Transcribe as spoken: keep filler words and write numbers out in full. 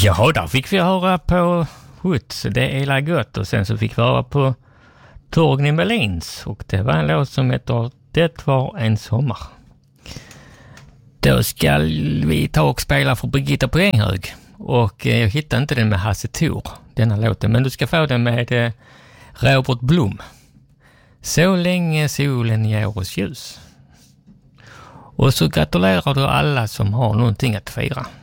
Ja, där fick vi höra på Huts, det är la gott. Och sen så fick vi höra på Torgny Melins. Och det var en låt som heter Det var en sommar. Då ska vi ta och spela för Birgitta Poänghög. Och jag hittar inte den med Hasse Thor, denna låten. Men du ska få den med Robert Blom. Så länge solen ger oss ljus. Och så gratulerar du alla som har någonting att fira.